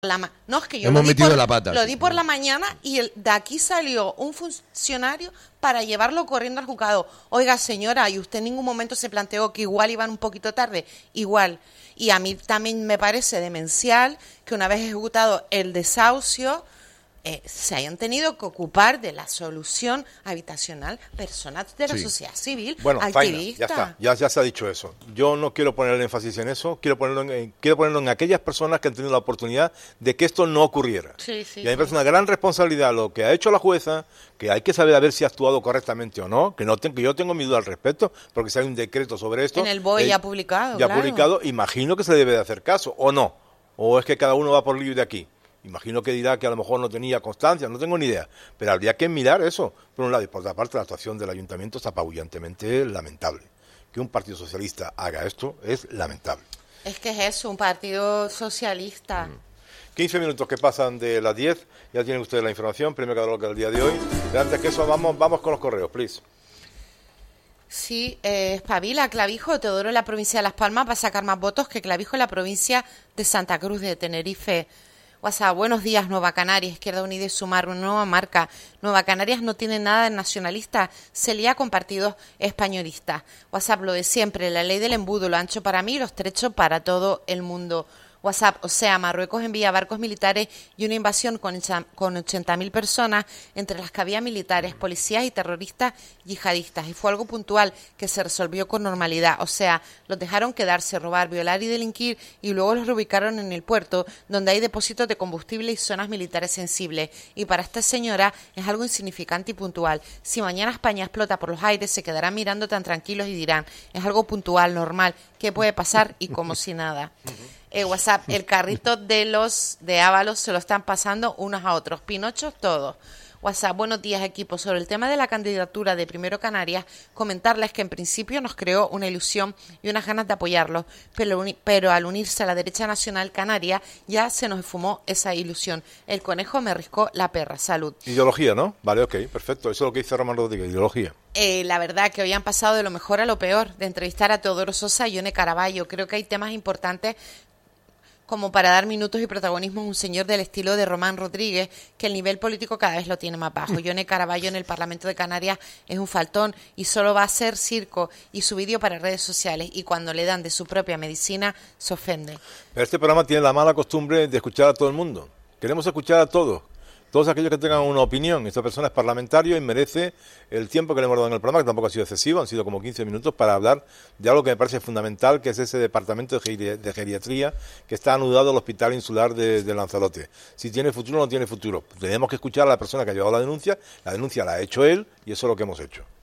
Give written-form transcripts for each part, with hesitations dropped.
No, es que yo hemos metido la pata. Lo di por la mañana y de aquí salió un funcionario para llevarlo corriendo al juzgado. Oiga, señora, ¿y usted en ningún momento se planteó que igual iban un poquito tarde? Igual. Y a mí también me parece demencial que una vez ejecutado el desahucio, se hayan tenido que ocupar de la solución habitacional personas de la sociedad civil, bueno, activista. Faina, ya se ha dicho eso. Yo no quiero poner el énfasis en eso, quiero ponerlo en aquellas personas que han tenido la oportunidad de que esto no ocurriera. Sí, y a mí me parece una gran responsabilidad lo que ha hecho la jueza, que hay que saber a ver si ha actuado correctamente o no, que yo tengo mi duda al respecto, porque si hay un decreto sobre esto... En el BOE ya publicado, Ya claro. publicado, imagino que se le debe de hacer caso, o no. O es que cada uno va por libre de aquí. Imagino que dirá que a lo mejor no tenía constancia, no tengo ni idea, pero habría que mirar eso, por un lado, y por otra parte la actuación del ayuntamiento es apabullantemente lamentable. Que un partido socialista haga esto es lamentable. Es que es eso, un partido socialista. 15 minutos que pasan de las 10, ya tienen ustedes la información, primero que lo que del día de hoy. Pero antes que eso, vamos con los correos, please. Sí, espabila, Clavijo, Teodoro en la provincia de Las Palmas va a sacar más votos que Clavijo en la provincia de Santa Cruz de Tenerife. WhatsApp, buenos días, Nueva Canarias, Izquierda Unida y Sumar, una nueva marca. Nueva Canarias no tiene nada de nacionalista, se lía con partidos españolistas. WhatsApp, lo de siempre, la ley del embudo, lo ancho para mí, lo estrecho para todo el mundo. WhatsApp, o sea, Marruecos envía barcos militares y una invasión con 80.000 personas, entre las que había militares, policías y terroristas yihadistas. Y fue algo puntual que se resolvió con normalidad. O sea, los dejaron quedarse, robar, violar y delinquir y luego los reubicaron en el puerto, donde hay depósitos de combustible y zonas militares sensibles. Y para esta señora es algo insignificante y puntual. Si mañana España explota por los aires, se quedarán mirando tan tranquilos y dirán, es algo puntual, normal, ¿qué puede pasar? Y como si nada. WhatsApp, el carrito de Ábalos se lo están pasando unos a otros, pinochos todos. WhatsApp, buenos días equipo, sobre el tema de la candidatura de Primero Canarias, comentarles que en principio nos creó una ilusión y unas ganas de apoyarlo, pero al unirse a la derecha nacional canaria ya se nos esfumó esa ilusión. El conejo me riscó la perra. Salud. Ideología, ¿no? Vale, ok, perfecto, eso es lo que dice Román Rodríguez, ideología. La verdad que hoy han pasado de lo mejor a lo peor, de entrevistar a Teodoro Sosa y Ione Caraballo. Creo que hay temas importantes como para dar minutos y protagonismo a un señor del estilo de Román Rodríguez, que el nivel político cada vez lo tiene más bajo. Ione Caraballo en el Parlamento de Canarias es un faltón y solo va a hacer circo y su vídeo para redes sociales, y cuando le dan de su propia medicina se ofende. Pero este programa tiene la mala costumbre de escuchar a todo el mundo. Queremos escuchar a todos aquellos que tengan una opinión. Esta persona es parlamentario y merece el tiempo que le hemos dado en el programa, que tampoco ha sido excesivo, han sido como 15 minutos para hablar de algo que me parece fundamental, que es ese departamento de geriatría que está anudado al Hospital Insular de Lanzarote. Si tiene futuro o no tiene futuro. Tenemos que escuchar a la persona que ha llevado la denuncia la ha hecho él y eso es lo que hemos hecho.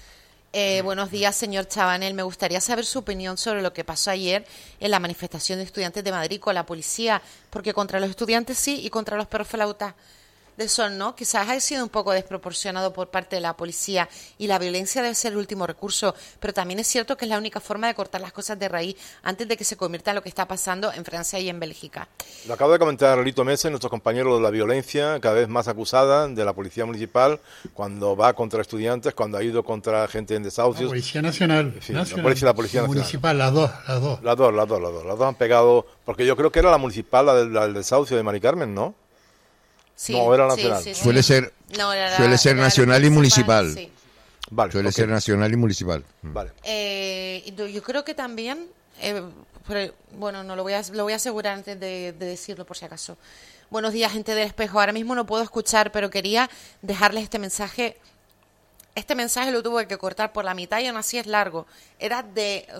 Buenos días, señor Chabanel. Me gustaría saber su opinión sobre lo que pasó ayer en la manifestación de estudiantes de Madrid con la policía, porque contra los estudiantes sí y contra los perros flautas de sol no. Quizás ha sido un poco desproporcionado por parte de la policía y la violencia debe ser el último recurso, pero también es cierto que es la única forma de cortar las cosas de raíz antes de que se convierta en lo que está pasando en Francia y en Bélgica. Lo acaba de comentar Lito Mese, nuestro compañero de la violencia, cada vez más acusada de la policía municipal, cuando va contra estudiantes, cuando ha ido contra gente en desahucios. La Policía Nacional. Sí, la policía nacional. Municipal, las dos. Las dos han pegado, porque yo creo que era la municipal, la del desahucio de Mari Carmen, ¿no? Sí, no, era nacional. Sí. Suele ser nacional y municipal. Sí. Vale, suele ser nacional y municipal. Vale. Yo creo que también, bueno, no lo voy a asegurar antes de decirlo por si acaso. Buenos días, gente del Espejo. Ahora mismo no puedo escuchar, pero quería dejarles este mensaje. Este mensaje lo tuve que cortar por la mitad y aún así es largo. Eran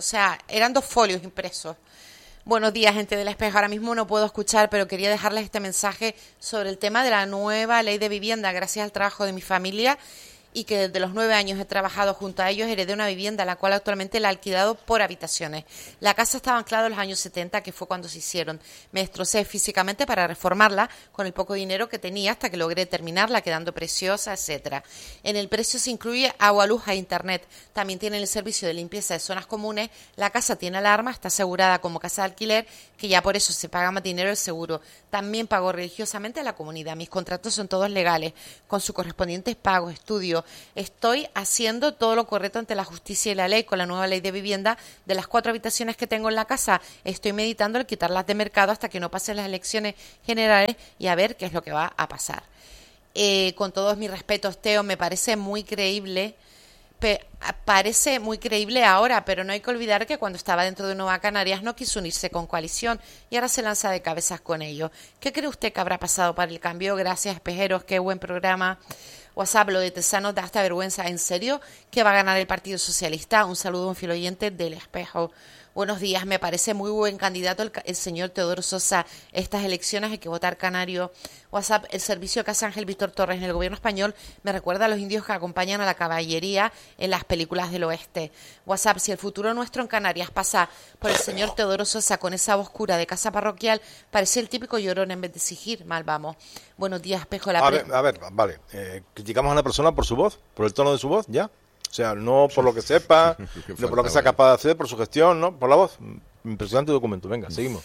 2 folios impresos. Buenos días, gente del Espejo. Ahora mismo no puedo escuchar, pero quería dejarles este mensaje sobre el tema de la nueva ley de vivienda, gracias al trabajo de mi familia, y que desde los 9 años he trabajado junto a ellos, heredé una vivienda, la cual actualmente la he alquilado por habitaciones. La casa estaba anclada en los años 70, que fue cuando se hicieron. Me destrocé físicamente para reformarla con el poco dinero que tenía hasta que logré terminarla, quedando preciosa, etcétera. En el precio se incluye agua, luz e internet. También tiene el servicio de limpieza de zonas comunes. La casa tiene alarma, está asegurada como casa de alquiler, que ya por eso se paga más dinero el seguro. También pago religiosamente a la comunidad. Mis contratos son todos legales, con sus correspondientes pagos, estudios, Canario. Estoy haciendo todo lo correcto ante la justicia y la ley con la nueva ley de vivienda. De las 4 habitaciones que tengo en la casa, estoy meditando el quitarlas de mercado hasta que no pasen las elecciones generales y a ver qué es lo que va a pasar. Con todos mis respetos, Teo, me parece muy creíble. Parece muy creíble ahora, pero no hay que olvidar que cuando estaba dentro de Nueva Canarias no quiso unirse con Coalición y ahora se lanza de cabezas con ellos. ¿Qué cree usted que habrá pasado para el cambio? Gracias, espejeros, qué buen programa. WhatsApp, lo de Tesanos da hasta vergüenza. ¿En serio que va a ganar el Partido Socialista? Un saludo, un fiel oyente del Espejo. Buenos días, me parece muy buen candidato el señor Teodoro Sosa. Estas elecciones hay que votar canario. WhatsApp, el servicio que hace Ángel Víctor Torres en el gobierno español me recuerda a los indios que acompañan a la caballería en las películas del oeste. WhatsApp, si el futuro nuestro en Canarias pasa por el señor Teodoro Sosa con esa voz oscura de casa parroquial, parece el típico llorón en vez de exigir. Mal vamos. Buenos días, Espejo. A ver, vale. Criticamos a una persona por su voz, por el tono de su voz, ¿ya? O sea, no por lo que sepa, no por lo que sea capaz de hacer, por su gestión, ¿no? Por la voz. Impresionante documento. Venga, seguimos.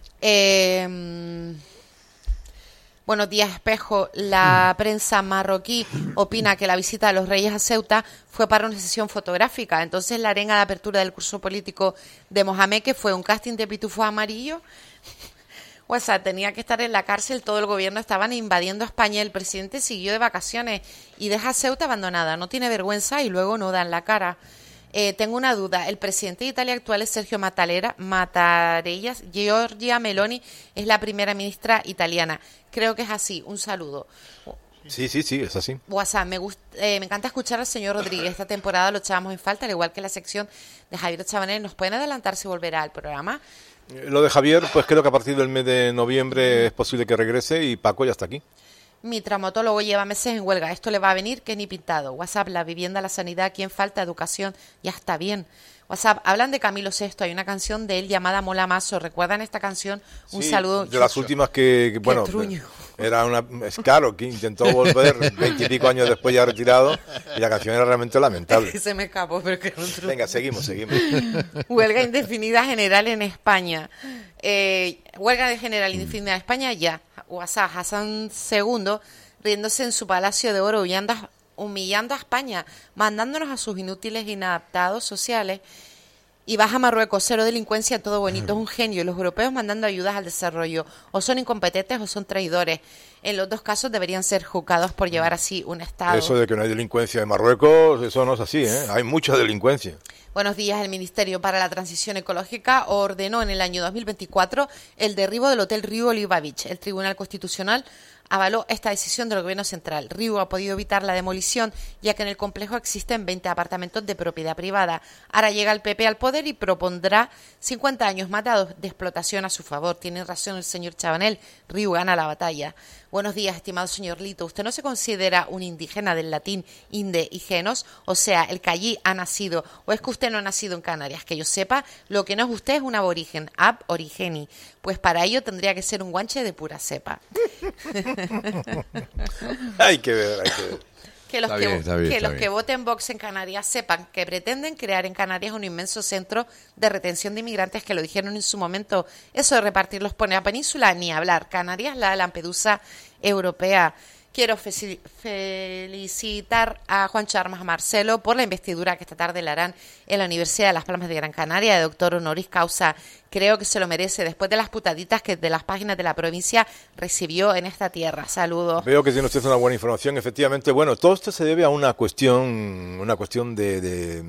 Buenos días, Espejo. La prensa marroquí opina que la visita de los reyes a Ceuta fue para una sesión fotográfica. Entonces, la arenga de apertura del curso político de Mohamed, que fue un casting de pitufo amarillo. O sea, tenía que estar en la cárcel, todo el gobierno estaban invadiendo España, el presidente siguió de vacaciones y deja a Ceuta abandonada, no tiene vergüenza y luego no dan la cara. Tengo una duda, el presidente de Italia actual es Sergio Mattarellas, Giorgia Meloni es la primera ministra italiana, creo que es así, un saludo. Sí, es así. WhatsApp, me encanta escuchar al señor Rodríguez, esta temporada lo echábamos en falta, al igual que la sección de Javier Chabanel, ¿nos pueden adelantar si volverá al programa? Lo de Javier, pues creo que a partir del mes de noviembre es posible que regrese y Paco ya está aquí. Mi traumatólogo lleva meses en huelga, esto le va a venir que ni pintado. WhatsApp, la vivienda, la sanidad, ¿quién falta? Educación, ya está bien. WhatsApp, hablan de Camilo VI, hay una canción de él llamada Mola Mazo, ¿recuerdan esta canción? Un saludo. De las últimas que bueno, era es claro, que intentó volver 20 y pico años después ya retirado y la canción era realmente lamentable. Se me escapó, pero que era un truño. Venga, seguimos. Huelga indefinida general en España. Huelga general indefinida en España ya. WhatsApp, Hassan II riéndose en su Palacio de Oro, humillando a España, mandándonos a sus inútiles inadaptados sociales. Y baja Marruecos, cero delincuencia, todo bonito, es un genio. Y los europeos mandando ayudas al desarrollo. O son incompetentes o son traidores. En los dos casos deberían ser juzgados por llevar así un Estado. Eso de que no hay delincuencia en Marruecos, eso no es así, ¿eh? Hay mucha delincuencia. Buenos días. El Ministerio para la Transición Ecológica ordenó en el año 2024 el derribo del Hotel Riu Oliva Beach. El Tribunal Constitucional avaló esta decisión del Gobierno Central. Riu ha podido evitar la demolición, ya que en el complejo existen 20 apartamentos de propiedad privada. Ahora llega el PP al poder y propondrá 50 años más de explotación a su favor. Tiene razón el señor Chabanel, Riu gana la batalla. Buenos días, estimado señor Lito. ¿Usted no se considera un indígena del latín inde y genos? O sea, el que allí ha nacido. ¿O es que usted no ha nacido en Canarias? Que yo sepa, lo que no es usted es un aborigen, ab origeni. Pues para ello tendría que ser un guanche de pura cepa. Hay que ver. Que los que voten Vox en Canarias sepan que pretenden crear en Canarias un inmenso centro de retención de inmigrantes, que lo dijeron en su momento. Eso de repartirlos por la península, ni hablar. Canarias, la Lampedusa europea. Quiero felicitar a Juancho Armas Marcelo por la investidura que esta tarde le harán en la Universidad de Las Palmas de Gran Canaria, de doctor honoris causa. Creo que se lo merece después de las putaditas que de las páginas de la provincia recibió en esta tierra. Saludos. Veo que tiene usted una buena información. Efectivamente, bueno, todo esto se debe a una cuestión de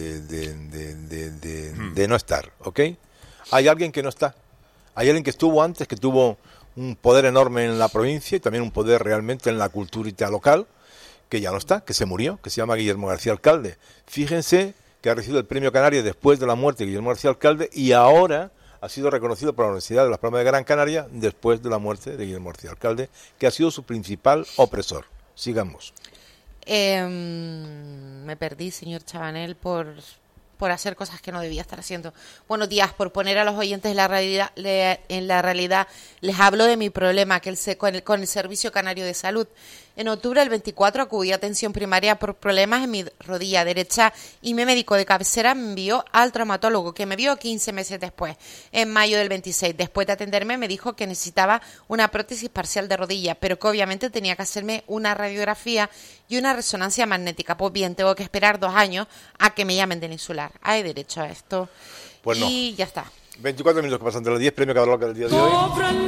no estar, ¿ok? Hay alguien que no está. Hay alguien que estuvo antes, que tuvo un poder enorme en la provincia y también un poder realmente en la cultura local, que ya no está, que se murió, que se llama Guillermo García Alcalde. Fíjense que ha recibido el premio Canarias después de la muerte de Guillermo García Alcalde y ahora ha sido reconocido por la Universidad de Las Palmas de Gran Canaria después de la muerte de Guillermo García Alcalde, que ha sido su principal opresor. Sigamos. Me perdí, señor Chabanel, por hacer cosas que no debía estar haciendo. Buenos días, por poner a los oyentes en la realidad les hablo de mi problema con el Servicio Canario de Salud. En octubre del 24 acudí a atención primaria por problemas en mi rodilla derecha y mi médico de cabecera me envió al traumatólogo, que me vio 15 meses después. En mayo del 26, después de atenderme, me dijo que necesitaba una prótesis parcial de rodilla, pero que obviamente tenía que hacerme una radiografía y una resonancia magnética. Pues bien, tengo que esperar 2 años a que me llamen del insular. Hay derecho a esto. Pues no. Y ya está. 24 minutos que pasan de las 10, premio Cabraloca del día de hoy.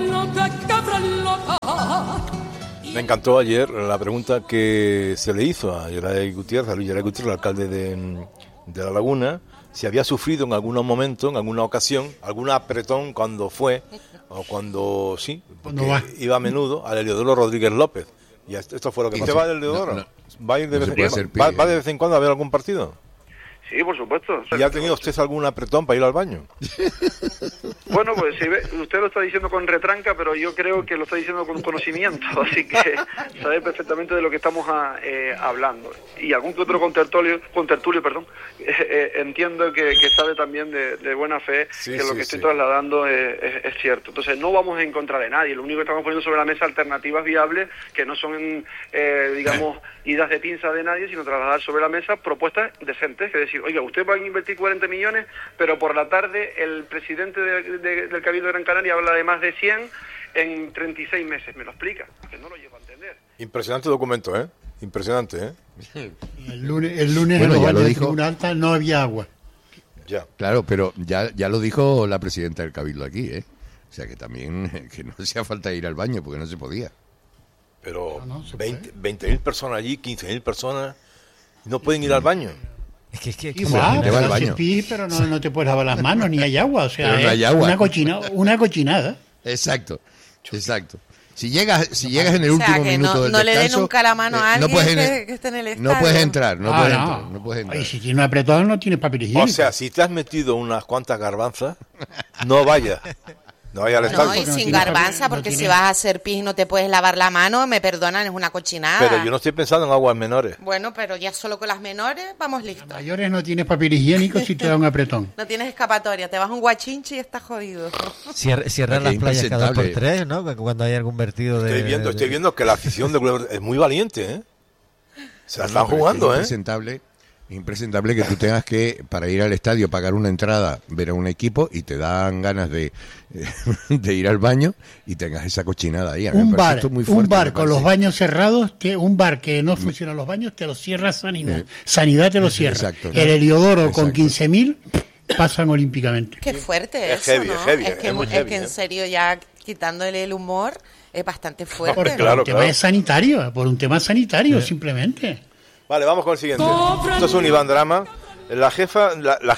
Me encantó ayer la pregunta que se le hizo a Geray Gutiérrez, a Luis Geray Gutiérrez, el alcalde de La Laguna, si había sufrido en algún momento, en alguna ocasión, algún apretón cuando fue, o cuando sí, porque iba a menudo al Heliodoro Rodríguez López. Y esto fue lo que pasó. ¿Usted va del Heliodoro? ¿Va de vez en cuando a ver algún partido? Sí, por supuesto. ¿Y ha tenido usted algún apretón para ir al baño? Bueno, pues si usted lo está diciendo con retranca, pero yo creo que lo está diciendo con conocimiento, así que sabe perfectamente de lo que estamos hablando. Y algún que otro contertulio, entiendo que sabe también de buena fe que lo que estoy trasladando es cierto. Entonces no vamos en contra de nadie, lo único que estamos poniendo sobre la mesa alternativas viables que no son, digamos, idas de pinza de nadie, sino trasladar sobre la mesa propuestas decentes, es decir, oiga, usted va a invertir 40 millones, pero por la tarde el presidente del Cabildo de Gran Canaria habla de más de 100 en 36 meses. ¿Me lo explica? Porque no lo llego a entender. Impresionante documento, ¿eh? Impresionante, ¿eh? El lunes bueno, en los baños de Tribuna Alta no había agua. Ya. Claro, pero ya lo dijo la presidenta del Cabildo aquí, ¿eh? O sea que también que no hacía falta ir al baño porque no se podía. Pero 20.000 personas allí, 15.000 personas, no pueden ir al baño. Es que te va al baño. Pero no te puedes lavar las manos, ni hay agua. O sea, no hay agua. Una cochinada. Exacto. Si llegas en el último minuto del descanso, no le den nunca la mano a alguien que esté en el estadio. No puedes entrar, no puedes entrar. Y si tiene un apretón, no tienes papel higiénico. O sea, si te has metido unas cuantas garbanzas, no vayas. No vaya al estadio. No, y sin garbanza, porque si vas a hacer pis y no te puedes lavar la mano, me perdonan, es una cochinada. Pero yo no estoy pensando en aguas menores. Bueno, pero ya solo con las menores vamos listos. Las mayores no tienes papel higiénico si te da un apretón. No tienes escapatoria, te vas a un guachinche y estás jodido. Cierran las playas cada 2 por 3, ¿no? Cuando hay algún vertido de... Estoy viendo que la afición de Culebra es muy valiente, ¿eh? Se la están jugando, ¿eh? Impresentable que tú tengas que, para ir al estadio, pagar una entrada, ver a un equipo y te dan ganas de ir al baño y tengas esa cochinada ahí. Un bar con los baños cerrados, un bar que no funciona los baños, te lo cierra Sanidad. Sanidad te lo cierra. Exacto. El Heliodoro con 15.000 pasan olímpicamente. Qué fuerte es eso, ¿no? Es que en serio, ya quitándole el humor, es bastante fuerte. Por un tema sanitario, simplemente. Vale, vamos con el siguiente. Esto es un Iván Drama. La jeta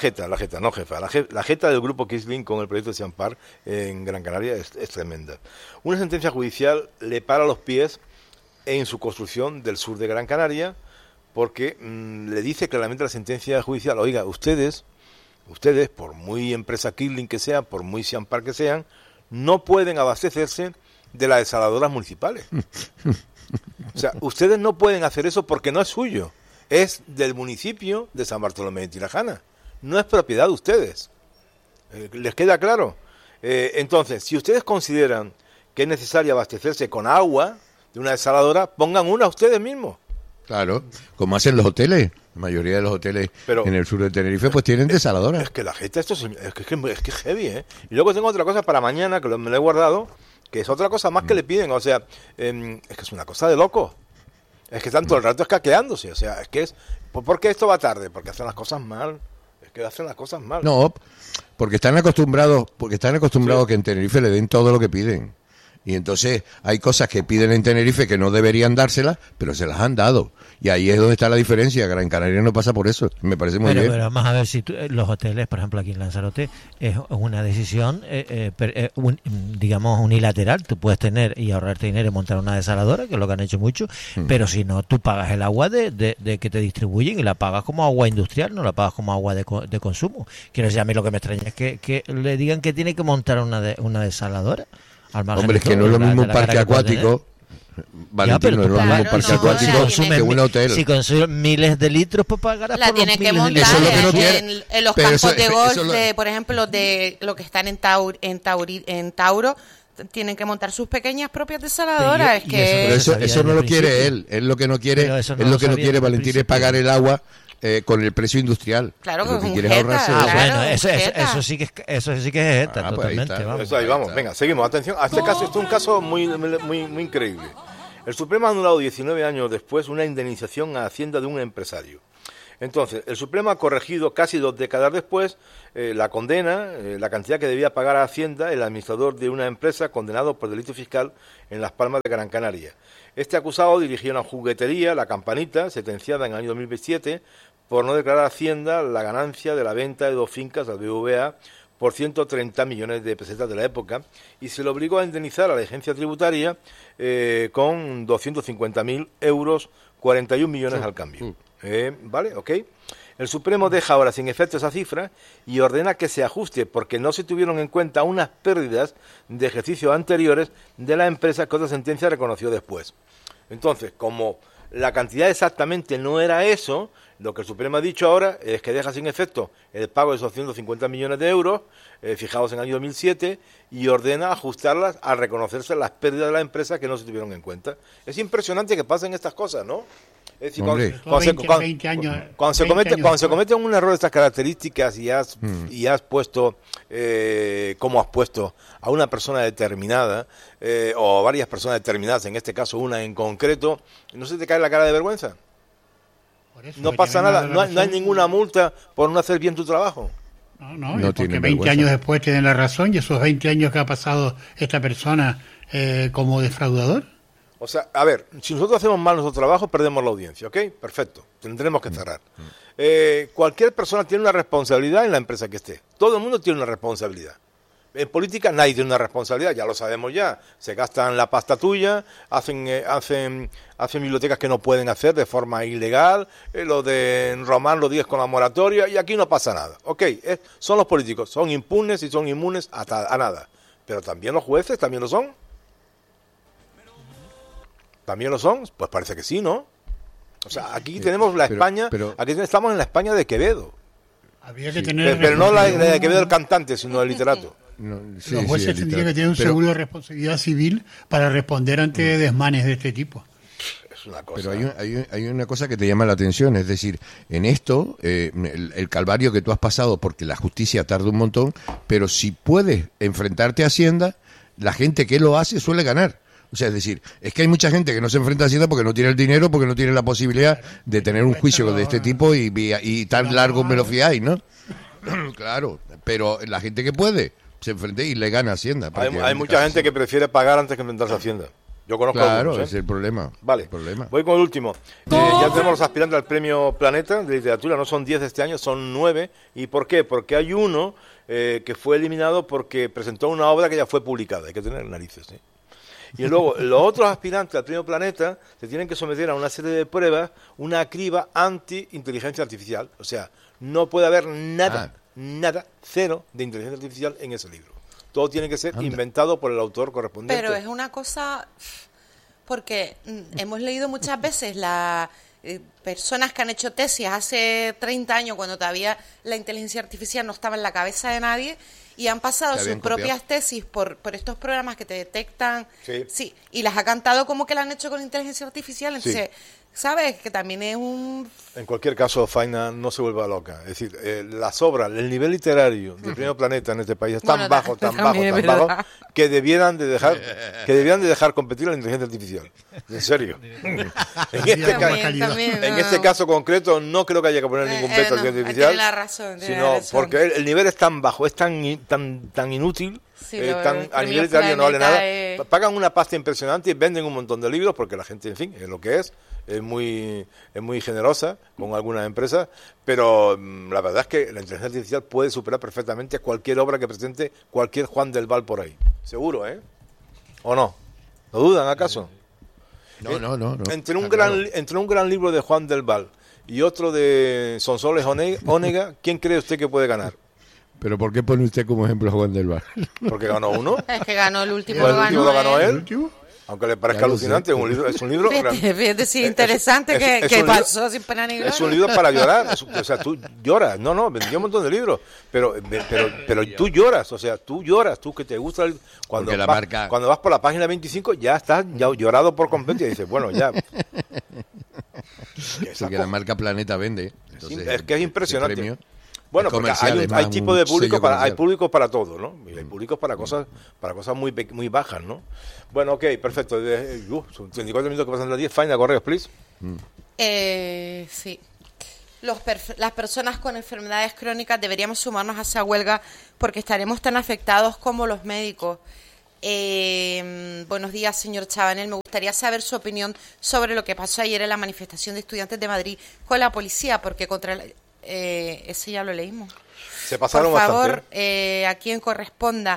del grupo Kisling con el proyecto de Siampar en Gran Canaria es tremenda. Una sentencia judicial le para los pies en su construcción del sur de Gran Canaria porque le dice claramente la sentencia judicial, oiga, ustedes, por muy empresa Kisling que sean, por muy Siampar que sean, no pueden abastecerse de las desaladoras municipales. O sea, ustedes no pueden hacer eso porque no es suyo, es del municipio de San Bartolomé de Tirajana, no es propiedad de ustedes. ¿Les queda claro? Entonces, si ustedes consideran que es necesario abastecerse con agua de una desaladora, pongan una ustedes mismos. Claro, como hacen los hoteles. La mayoría de los hoteles en el sur de Tenerife pues tienen desaladoras. Es que la gente, esto es que heavy, ¿eh? Y luego tengo otra cosa para mañana, que me lo he guardado, que es otra cosa más que le piden, o sea, es que es una cosa de loco. Es que están todo el rato escaqueándose, o sea, es que es... ¿Por qué esto va tarde? Porque hacen las cosas mal. Es que hacen las cosas mal. No, porque están acostumbrados que en Tenerife le den todo lo que piden. Y entonces hay cosas que piden en Tenerife que no deberían dárselas, pero se las han dado. Y ahí es donde está la diferencia. Gran Canaria no pasa por eso. Me parece muy bien. Pero vamos a ver si los hoteles, por ejemplo, aquí en Lanzarote, es una decisión, digamos, unilateral. Tú puedes tener y ahorrarte dinero y montar una desaladora, que es lo que han hecho muchos, pero si no, tú pagas el agua de que te distribuyen y la pagas como agua industrial, no la pagas como agua de consumo. Quiero decir, a mí lo que me extraña es que le digan que tiene que montar una desaladora. Hombre, es que no es lo mismo un parque acuático. Valentín, no es lo mismo parque acuático que un hotel. Si consumen miles de litros, pues pagarás la por tiene que montar en los campos de golf, por ejemplo, de lo que están en Tauro, tienen que montar sus pequeñas propias desaladoras. Pero eso no lo quiere él. Él lo que no quiere, Valentín, es pagar el agua con el precio industrial. Claro, lo que quiere es ahorrarse eso sí que es ETA, totalmente. Ahí vamos. Venga, seguimos. Atención, a este caso, esto es un caso muy increíble. El Supremo ha anulado 19 años después una indemnización a Hacienda de un empresario. Entonces, el Supremo ha corregido casi 2 décadas después la condena, la cantidad que debía pagar a Hacienda el administrador de una empresa condenado por delito fiscal en Las Palmas de Gran Canaria. Este acusado dirigía una juguetería, La Campanita, sentenciada en el año 2007, por no declarar a Hacienda la ganancia de la venta de 2 fincas al BBVA por 130 millones de pesetas de la época, y se le obligó a indemnizar a la agencia tributaria con 250.000 euros, 41 millones al cambio. ¿Vale? ¿Ok? El Supremo deja ahora sin efecto esa cifra y ordena que se ajuste porque no se tuvieron en cuenta unas pérdidas de ejercicios anteriores de la empresa que otra sentencia reconoció después. Entonces, como la cantidad exactamente no era eso, lo que el Supremo ha dicho ahora es que deja sin efecto el pago de esos 150 millones de euros, fijados en el año 2007, y ordena ajustarlas a reconocerse las pérdidas de la empresa que no se tuvieron en cuenta. Es impresionante que pasen estas cosas, ¿no? Es decir, cuando se comete un error de estas características y has puesto, como has puesto, a una persona determinada, o a varias personas determinadas, en este caso una en concreto, ¿no se te cae la cara de vergüenza? No pasa nada, no hay ninguna multa por no hacer bien tu trabajo. No porque 20 años después tienen la razón, y esos 20 años que ha pasado esta persona como defraudador. O sea, a ver, si nosotros hacemos mal nuestro trabajo, perdemos la audiencia, ¿ok? Perfecto, tendremos que cerrar. Cualquier persona tiene una responsabilidad en la empresa que esté. Todo el mundo tiene una responsabilidad. En política nadie tiene una responsabilidad, ya lo sabemos ya. Se gastan la pasta tuya, hacen bibliotecas que no pueden hacer de forma ilegal, lo de Román lo dices con la moratoria, y aquí no pasa nada. Ok, son los políticos, son impunes y son inmunes a nada. Pero también los jueces, también lo son. ¿También lo son? Pues parece que sí, ¿no? O sea, aquí tenemos la España, aquí estamos en la España de Quevedo. Había que tener pero no la de Quevedo el cantante, sino el literato. Los jueces tendrían que tener un seguro de responsabilidad civil para responder ante desmanes de este tipo. Es una cosa. Pero hay una cosa que te llama la atención, es decir, en esto, el calvario que tú has pasado, porque la justicia tarda un montón, pero si puedes enfrentarte a Hacienda, la gente que lo hace suele ganar. O sea, es decir, es que hay mucha gente que no se enfrenta a Hacienda porque no tiene el dinero, porque no tiene la posibilidad de tener un juicio de este tipo y tan largo me lo fiáis, ¿no? Claro, pero la gente que puede se enfrenta y le gana a Hacienda. Hay mucha gente que prefiere pagar antes que enfrentarse a Hacienda. Yo conozco algunos, es el problema. Vale, voy con el último. Ya tenemos los aspirantes al Premio Planeta de Literatura, no son 10 de este año, son 9. ¿Y por qué? Porque hay uno que fue eliminado porque presentó una obra que ya fue publicada. Hay que tener narices, ¿eh? Y luego, los otros aspirantes al Premio Planeta se tienen que someter a una serie de pruebas, una criba anti-inteligencia artificial. O sea, no puede haber nada, cero de inteligencia artificial en ese libro. Todo tiene que ser inventado por el autor correspondiente. Pero es una cosa, porque hemos leído muchas veces las personas que han hecho tesis hace 30 años, cuando todavía la inteligencia artificial no estaba en la cabeza de nadie, y han pasado sus propias tesis por estos programas que te detectan, sí, y las ha cantado como que la han hecho con inteligencia artificial. Entonces, ¿sabes? Que también es un... En cualquier caso, Faina no se vuelva loca. Es decir, las obras, el nivel literario del Primer Planeta en este país es tan bajo, que debieran de dejar competir a la inteligencia artificial. En serio. En este caso concreto no creo que haya que poner ningún veto a la inteligencia artificial. Tiene la razón. Porque el nivel es tan bajo, es tan inútil, a nivel literario no vale nada. Pagan una pasta impresionante y venden un montón de libros porque la gente, en fin, es lo que es muy generosa con algunas empresas, pero la verdad es que la inteligencia artificial puede superar perfectamente cualquier obra que presente cualquier Juan del Val por ahí. Seguro, ¿eh? ¿O no? ¿Lo dudan acaso? No. Entre un gran libro de Juan del Val y otro de Sonsoles Onega, ¿quién cree usted que puede ganar? ¿Pero por qué pone usted como ejemplo a Juan del Val? Porque ganó uno. Es que ganó el último. ¿El último lo ganó él? Aunque le parezca alucinante, es un libro fíjate, sí, interesante que pasó sin pena ni gloria. Es un libro para llorar, o sea, tú lloras. No, vendió un montón de libros, pero tú lloras, o sea, tú que te gusta cuando vas por la página 25 ya estás llorado por completo y dices, bueno, ya. Porque la marca Planeta vende. Entonces, es que es impresionante. Bueno, porque hay tipo de público hay públicos para todo, ¿no? Y hay públicos para cosas muy bajas, ¿no? Bueno, ok, perfecto. Son 34 minutos que pasan las 10. Faina, correos, please. Sí. Las personas con enfermedades crónicas deberíamos sumarnos a esa huelga porque estaremos tan afectados como los médicos. Buenos días, señor Chabanel. Me gustaría saber su opinión sobre lo que pasó ayer en la manifestación de estudiantes de Madrid con la policía, porque contra ese ya lo leímos. Se pasaron por favor, bastante. A quien corresponda.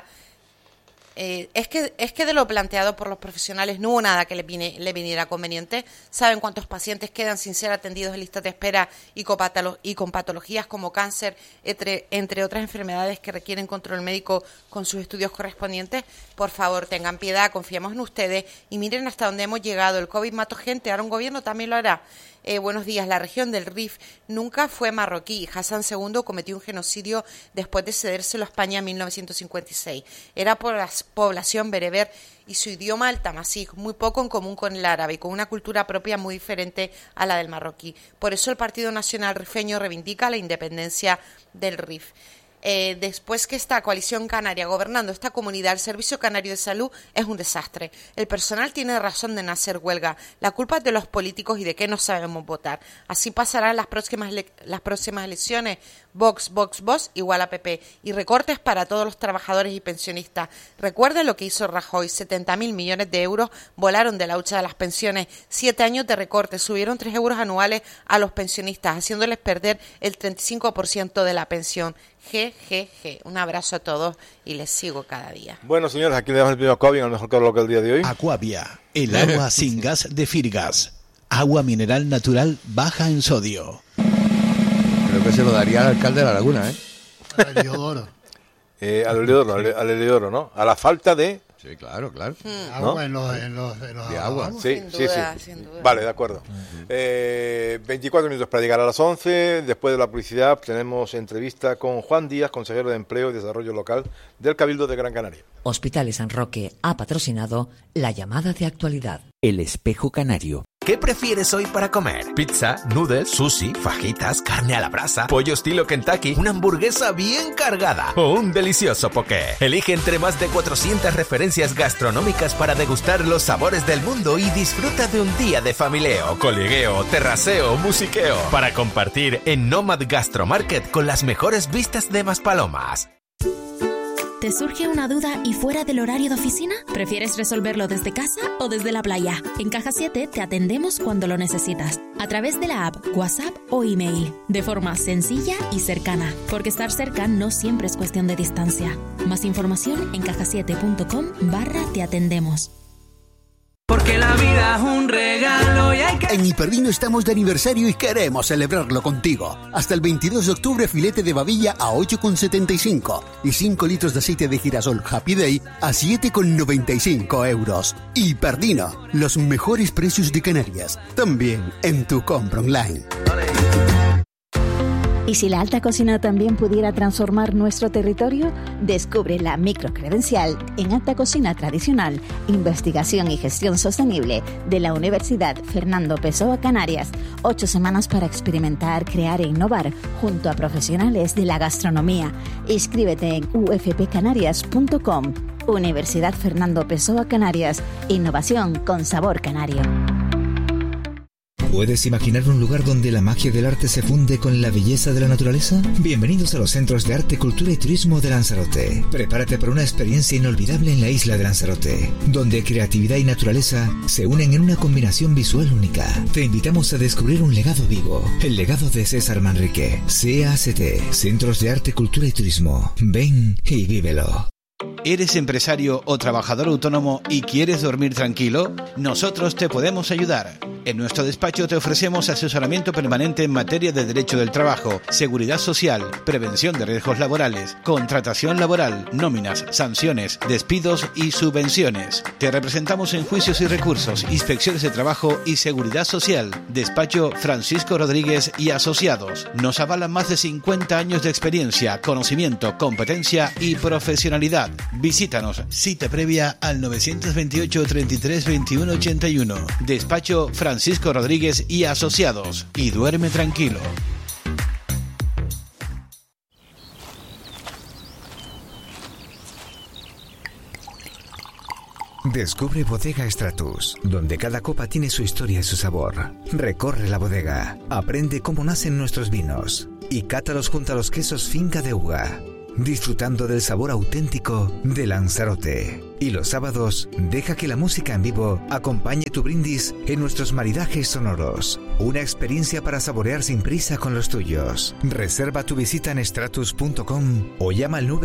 Es que de lo planteado por los profesionales no hubo nada que le viniera conveniente. ¿Saben cuántos pacientes quedan sin ser atendidos en listas de espera y con patologías como cáncer, entre otras enfermedades que requieren control médico con sus estudios correspondientes? Por favor, tengan piedad, confiamos en ustedes y miren hasta dónde hemos llegado. El COVID mató gente, ahora un gobierno también lo hará. Buenos días. La región del Rif nunca fue marroquí. Hassan II cometió un genocidio después de cedérselo a España en 1956. Era por la población bereber y su idioma el tamasig, muy poco en común con el árabe y con una cultura propia muy diferente a la del marroquí. Por eso el Partido Nacional Rifeño reivindica la independencia del Rif. Después que esta coalición canaria gobernando esta comunidad, el Servicio Canario de Salud es un desastre. El personal tiene razón de no hacer huelga. La culpa es de los políticos y de que no sabemos votar. Así pasarán las próximas elecciones. Vox igual a PP. Y recortes para todos los trabajadores y pensionistas. Recuerden lo que hizo Rajoy. 70.000 millones de euros volaron de la hucha de las pensiones. 7 años de recortes. Subieron 3 euros anuales a los pensionistas, haciéndoles perder el 35% de la pensión. Un abrazo a todos y les sigo cada día. Bueno, señores, aquí le damos el primer Aquavia, a lo mejor que lo que el día de hoy. Aquavia, el agua sin gas de Firgas. Agua mineral natural baja en sodio. Creo que se lo daría al alcalde de La Laguna, Al Heliodoro. Al Heliodoro, ¿no? A la falta de... Sí, claro. Agua ¿no? en los de agua. Sí. Sin duda. Vale, de acuerdo. 24 minutos para llegar a las 11. Después de la publicidad tenemos entrevista con Juan Díaz, consejero de Empleo y Desarrollo Local del Cabildo de Gran Canaria. Hospitales San Roque ha patrocinado la llamada de actualidad. El Espejo Canario. ¿Qué prefieres hoy para comer? ¿Pizza, noodles, sushi, fajitas, carne a la brasa, pollo estilo Kentucky, una hamburguesa bien cargada o un delicioso poké? Elige entre más de 400 referencias gastronómicas para degustar los sabores del mundo y disfruta de un día de familieo, coligueo, terraceo, musiqueo para compartir en Nomad Gastromarket con las mejores vistas de Maspalomas. ¿Te surge una duda y fuera del horario de oficina? ¿Prefieres resolverlo desde casa o desde la playa? En Caja 7 te atendemos cuando lo necesitas, a través de la app, WhatsApp o email, de forma sencilla y cercana, porque estar cerca no siempre es cuestión de distancia. Más información en cajasiete.com/te atendemos. Porque la vida es un regalo y hay que... En Hiperdino estamos de aniversario y queremos celebrarlo contigo. Hasta el 22 de octubre filete de babilla a 8,75 y 5 litros de aceite de girasol Happy Day a 7,95 euros. Hiperdino, los mejores precios de Canarias, también en tu compra online. ¿Y si la alta cocina también pudiera transformar nuestro territorio? Descubre la microcredencial en Alta Cocina Tradicional, Investigación y Gestión Sostenible de la Universidad Fernando Pessoa Canarias. 8 semanas para experimentar, crear e innovar junto a profesionales de la gastronomía. Inscríbete en ufpcanarias.com. Universidad Fernando Pessoa Canarias. Innovación con sabor canario. ¿Puedes imaginar un lugar donde la magia del arte se funde con la belleza de la naturaleza? Bienvenidos a los Centros de Arte, Cultura y Turismo de Lanzarote. Prepárate para una experiencia inolvidable en la isla de Lanzarote, donde creatividad y naturaleza se unen en una combinación visual única. Te invitamos a descubrir un legado vivo, el legado de César Manrique. CACT, Centros de Arte, Cultura y Turismo. Ven y vívelo. ¿Eres empresario o trabajador autónomo y quieres dormir tranquilo? Nosotros te podemos ayudar. En nuestro despacho te ofrecemos asesoramiento permanente en materia de derecho del trabajo, seguridad social, prevención de riesgos laborales, contratación laboral, nóminas, sanciones, despidos y subvenciones. Te representamos en juicios y recursos, inspecciones de trabajo y seguridad social. Despacho Francisco Rodríguez y Asociados. Nos avalan más de 50 años de experiencia, conocimiento, competencia y profesionalidad. Visítanos, cita previa al 928 33 21 81. Despacho Francisco Rodríguez y Asociados. Y duerme tranquilo. Descubre Bodega Stratus, donde cada copa tiene su historia y su sabor. Recorre la bodega, aprende cómo nacen nuestros vinos y cátalos junto a los quesos Finca de Uga, disfrutando del sabor auténtico de Lanzarote. Y los sábados, deja que la música en vivo acompañe tu brindis en nuestros maridajes sonoros. Una experiencia para saborear sin prisa con los tuyos. Reserva tu visita en stratus.com o llama al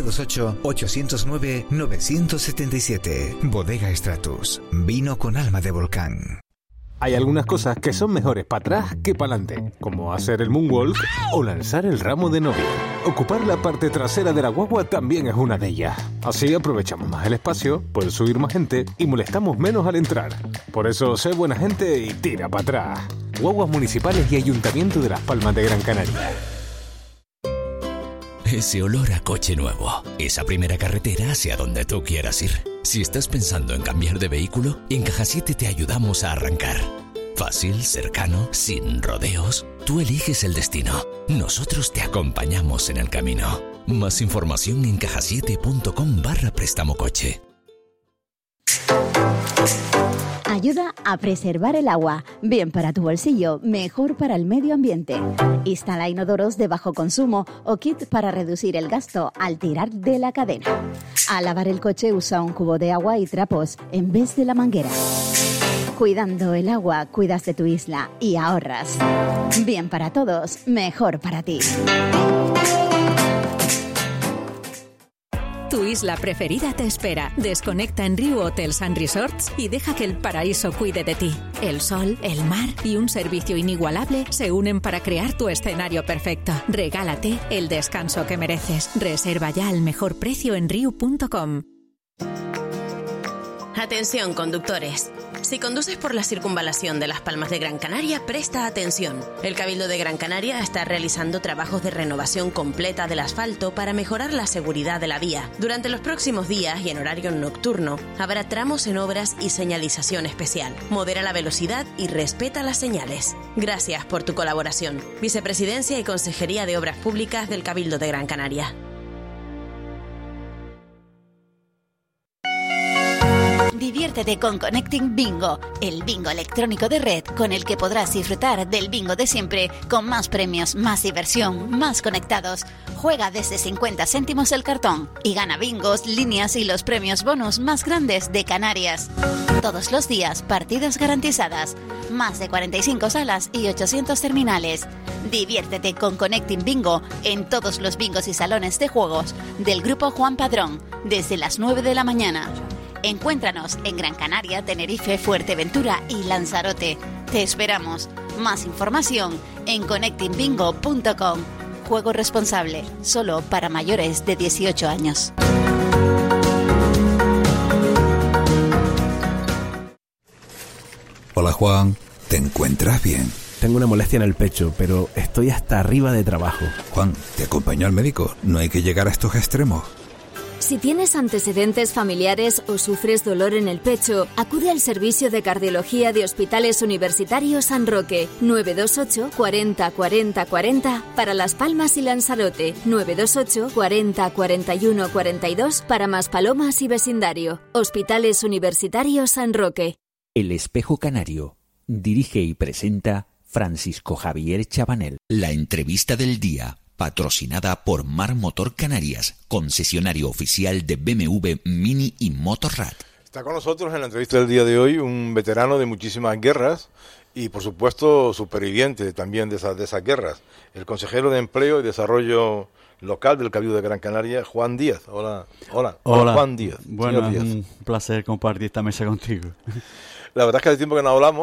928-809-977. Bodega Stratus, vino con alma de volcán. Hay algunas cosas que son mejores para atrás que para adelante, como hacer el moonwalk o lanzar el ramo de novia. Ocupar la parte trasera de la guagua también es una de ellas. Así aprovechamos más el espacio, puede subir más gente y molestamos menos al entrar. Por eso, sé buena gente y tira para atrás. Guaguas municipales y Ayuntamiento de Las Palmas de Gran Canaria. Ese olor a coche nuevo, esa primera carretera hacia donde tú quieras ir. Si estás pensando en cambiar de vehículo, en Caja 7 te ayudamos a arrancar. Fácil, cercano, sin rodeos. Tú eliges el destino. Nosotros te acompañamos en el camino. Más información en cajasiete.com/préstamo coche. Ayuda a preservar el agua. Bien para tu bolsillo, mejor para el medio ambiente. Instala inodoros de bajo consumo o kit para reducir el gasto al tirar de la cadena. Al lavar el coche usa un cubo de agua y trapos en vez de la manguera. Cuidando el agua, cuidas de tu isla y ahorras. Bien para todos, mejor para ti. Tu isla preferida te espera. Desconecta en Riu Hotels and Resorts y deja que el paraíso cuide de ti. El sol, el mar y un servicio inigualable se unen para crear tu escenario perfecto. Regálate el descanso que mereces. Reserva ya al mejor precio en riu.com. Atención, conductores. Si conduces por la circunvalación de Las Palmas de Gran Canaria, presta atención. El Cabildo de Gran Canaria está realizando trabajos de renovación completa del asfalto para mejorar la seguridad de la vía. Durante los próximos días y en horario nocturno, habrá tramos en obras y señalización especial. Modera la velocidad y respeta las señales. Gracias por tu colaboración. Vicepresidencia y Consejería de Obras Públicas del Cabildo de Gran Canaria. Diviértete con Connecting Bingo, el bingo electrónico de red con el que podrás disfrutar del bingo de siempre, con más premios, más diversión, más conectados. Juega desde 50 céntimos el cartón y gana bingos, líneas y los premios bonus más grandes de Canarias. Todos los días, partidas garantizadas, más de 45 salas y 800 terminales. Diviértete con Connecting Bingo en todos los bingos y salones de juegos del Grupo Juan Padrón, desde las 9 de la mañana. Encuéntranos en Gran Canaria, Tenerife, Fuerteventura y Lanzarote. Te esperamos. Más información en connectingbingo.com. Juego responsable, solo para mayores de 18 años. Hola Juan, ¿te encuentras bien? Tengo una molestia en el pecho, pero estoy hasta arriba de trabajo. Juan, ¿te acompaño al médico? No hay que llegar a estos extremos. Si tienes antecedentes familiares o sufres dolor en el pecho, acude al servicio de cardiología de Hospitales Universitarios San Roque, 928 40 40 40 para Las Palmas y Lanzarote, 928 40 41 42 para Maspalomas y vecindario. Hospitales Universitarios San Roque. El Espejo Canario. Dirige y presenta Francisco Javier Chabanel. La entrevista del día, patrocinada por Mar Motor Canarias, concesionario oficial de BMW, Mini y Motorrad. Está con nosotros en la entrevista del día de hoy un veterano de muchísimas guerras y, por supuesto, superviviente también de esas guerras, el consejero de Empleo y Desarrollo Local del Cabildo de Gran Canaria, Juan Díaz. Hola, Juan Díaz. Bueno, es un placer compartir esta mesa contigo. La verdad es que hace tiempo que no hablamos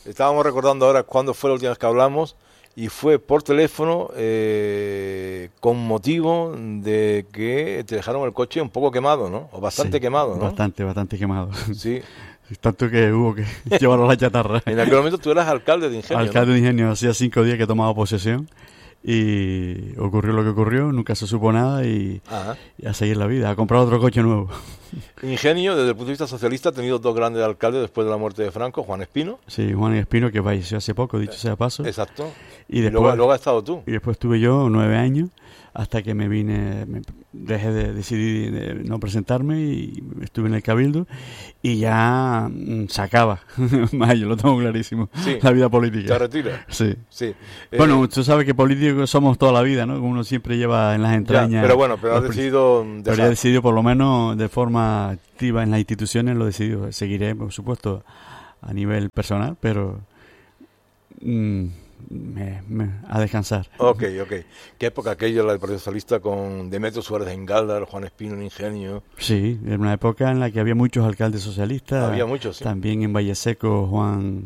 Estábamos recordando ahora cuándo fue la última vez que hablamos y fue por teléfono con motivo de que te dejaron el coche un poco quemado, ¿no? O bastante quemado, ¿no? Bastante quemado. Sí. Tanto que hubo que llevarlo a la chatarra. En aquel momento tú eras alcalde de Ingenio. Alcalde de Ingenio, hacía 5 días que tomaba posesión y ocurrió lo que ocurrió, nunca se supo nada y a seguir la vida, a comprar otro coche nuevo. Ingenio, desde el punto de vista socialista, ha tenido 2 grandes alcaldes después de la muerte de Franco, Juan Espino. Sí, Juan Espino, que falleció hace poco, dicho sea paso. Exacto. Y después, luego has estado tú. Y después estuve yo 9 años, hasta que decidí de no presentarme y estuve en el Cabildo y ya se acaba. Yo lo tengo clarísimo. Sí. La vida política. ¿Te retiras? Sí. Sí. Bueno, tú sabes que políticos somos toda la vida, ¿no? Uno siempre lleva en las entrañas. Ya, pero bueno, pero has decidido dejar. Pero he decidido, por lo menos de forma activa en las instituciones, lo he decidido. Seguiré, por supuesto, a nivel personal, pero a descansar. Ok. ¿Qué época aquella, la del Partido Socialista, con Demetrio Suárez en Galdar, Juan Espino en Ingenio? Sí, era una época en la que había muchos alcaldes socialistas. Había muchos, sí. También en Valleseco, Juan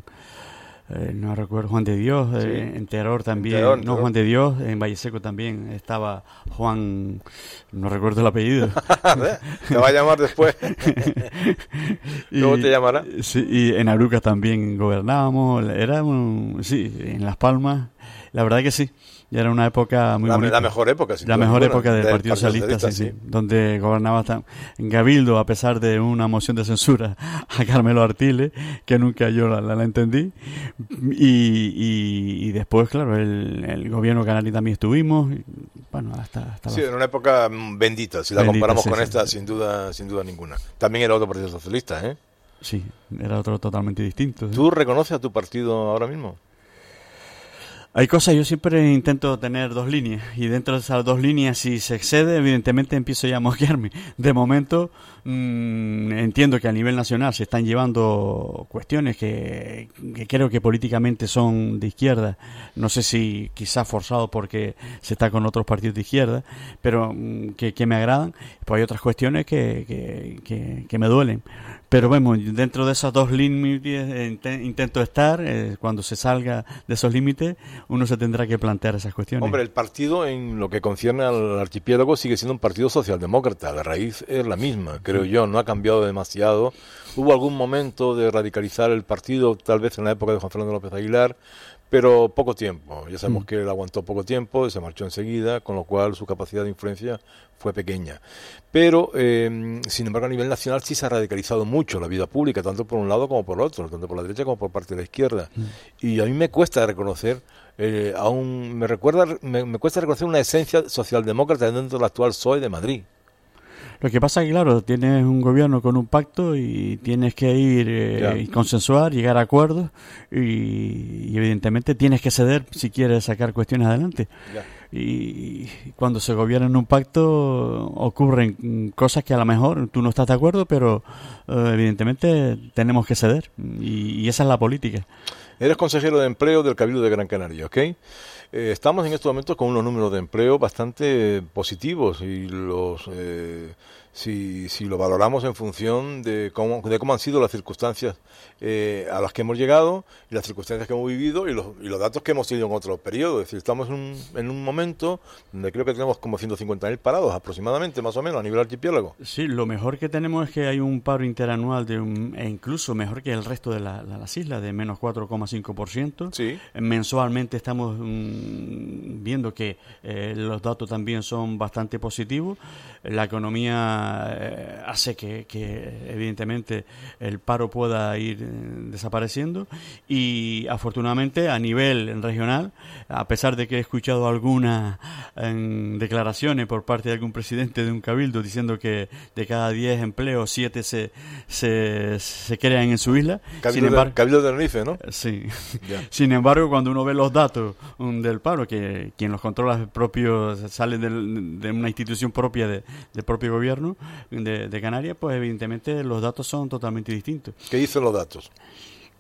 de Dios, Sí. en Teror también, Teror. Juan de Dios, en Valleseco también estaba Juan, no recuerdo el apellido. Te va a llamar después. Luego te llamará. Sí, y en Arucas también gobernábamos, en Las Palmas, la verdad que sí. Y era una época muy bonita. La mejor época, La mejor época del Partido Socialista, sí, donde gobernaba en Cabildo, a pesar de una moción de censura a Carmelo Artiles, que nunca yo la entendí. Y después, claro, el gobierno canario también estuvimos. Bueno, hasta sí, en una época bendita, si la comparamos con esta, sin duda ninguna. También era otro Partido Socialista, ¿eh? Sí, era otro totalmente distinto. ¿Tú reconoces a tu partido ahora mismo? Hay cosas, yo siempre intento tener 2 líneas y dentro de esas 2 líneas, si se excede, evidentemente empiezo ya a mosquearme. De momento entiendo que a nivel nacional se están llevando cuestiones que creo que políticamente son de izquierda, no sé si quizás forzado porque se está con otros partidos de izquierda, pero que me agradan. Pues hay otras cuestiones que me duelen. Pero bueno, dentro de esos 2 límites intento estar. Cuando se salga de esos límites, uno se tendrá que plantear esas cuestiones. Hombre, el partido, en lo que concierne al archipiélago, sigue siendo un partido socialdemócrata. La raíz es la misma, creo yo, no ha cambiado demasiado. Hubo algún momento de radicalizar el partido, tal vez en la época de Juan Fernando López Aguilar, pero poco tiempo. Ya sabemos que él aguantó poco tiempo, se marchó enseguida, con lo cual su capacidad de influencia fue pequeña. Pero, sin embargo, a nivel nacional sí se ha radicalizado mucho la vida pública, tanto por un lado como por otro, tanto por la derecha como por parte de la izquierda. Y a mí me cuesta reconocer, me cuesta reconocer una esencia socialdemócrata dentro del actual PSOE de Madrid. Lo que pasa es que, claro, tienes un gobierno con un pacto y tienes que ir y consensuar, llegar a acuerdos y evidentemente tienes que ceder si quieres sacar cuestiones adelante. Y cuando se gobierna en un pacto ocurren cosas que a lo mejor tú no estás de acuerdo, pero evidentemente tenemos que ceder y esa es la política. Eres consejero de empleo del Cabildo de Gran Canaria, ¿ok? Estamos en estos momentos con unos números de empleo bastante positivos y si lo valoramos en función de cómo han sido las circunstancias a las que hemos llegado y las circunstancias que hemos vivido y los datos que hemos tenido en otros periodos. Es decir, estamos en un momento donde creo que tenemos como 150.000 parados aproximadamente, más o menos, a nivel archipiélago. Sí, lo mejor que tenemos es que hay un paro interanual e incluso mejor que el resto de las islas, de menos 4,5%. Sí. Mensualmente estamos viendo que los datos también son bastante positivos. La economía hace que evidentemente el paro pueda ir desapareciendo y afortunadamente a nivel regional, a pesar de que he escuchado algunas declaraciones por parte de algún presidente de un cabildo diciendo que de cada 10 empleos 7 se crean en su isla. Cabildo de Tenerife, ¿no? Sí. Yeah. Sin embargo, cuando uno ve los datos del paro, que quien los controla sale de una institución propia del propio gobierno de Canarias, pues evidentemente los datos son totalmente distintos. ¿Qué dicen los datos?